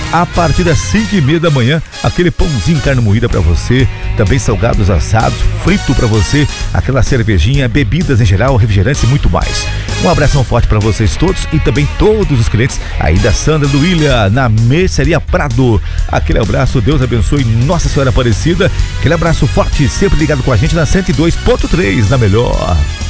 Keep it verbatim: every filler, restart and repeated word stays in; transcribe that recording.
a partir das cinco e meia da manhã, aquele pãozinho carne moída para você, também salgados assados, frito para você, aquela cervejinha, bebidas em geral, refrigerantes e muito mais. Um abração forte para vocês todos e também todos os clientes aí da Sandra do William, na Mercearia Prado. Aquele abraço, Deus abençoe Nossa Senhora Aparecida. Aquele abraço forte, sempre ligado com a gente na cento e dois ponto três, na melhor.